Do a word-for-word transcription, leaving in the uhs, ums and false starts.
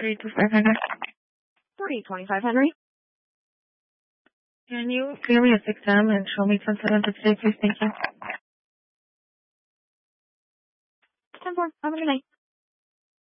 three two five Henry. three twenty-five Henry. Can you clear me a six M and show me ten seven today, please? Thank you. ten four. Have a good night.